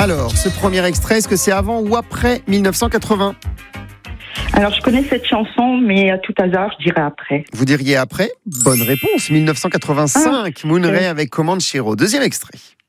Alors, ce premier extrait, est-ce que c'est avant ou après 1980 ? Alors, je connais cette chanson, mais à tout hasard, je dirais après. Vous diriez après ? Bonne réponse, 1985, Moon Ray avec Comanche Hero. Deuxième extrait.